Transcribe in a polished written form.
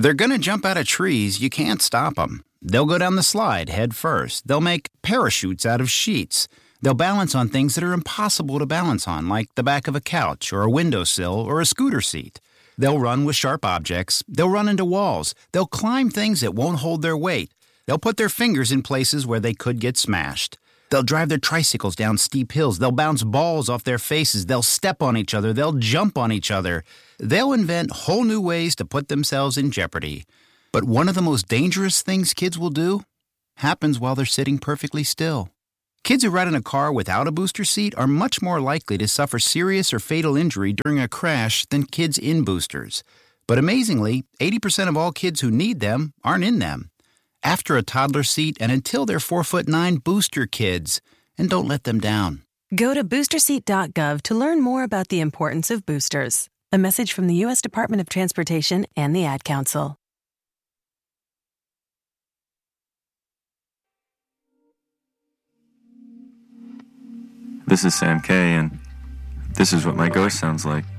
They're going to jump out of trees. You can't stop them. They'll go down the slide head first. They'll make parachutes out of sheets. They'll balance on things that are impossible to balance on, like the back of a couch or a windowsill or a scooter seat. They'll run with sharp objects. They'll run into walls. They'll climb things that won't hold their weight. They'll put their fingers in places where they could get smashed. They'll drive their tricycles down steep hills. They'll bounce balls off their faces. They'll step on each other. They'll jump on each other. They'll invent whole new ways to put themselves in jeopardy. But one of the most dangerous things kids will do happens while they're sitting perfectly still. Kids who ride in a car without a booster seat are much more likely to suffer serious or fatal injury during a crash than kids in boosters. But amazingly, 80% of all kids who need them aren't in them. After a toddler seat and until they're 4'9", booster kids, and don't let them down. Go to boosterseat.gov to learn more about the importance of boosters. A message from the U.S. Department of Transportation and the Ad Council. This is Sam K, and this is what my ghost sounds like.